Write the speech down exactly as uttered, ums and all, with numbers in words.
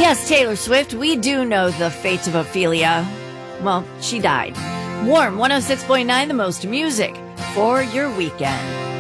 Yes, Taylor Swift, we do know the fate of Ophelia. Well, she died. Warm one oh six point nine, the most music for your weekend.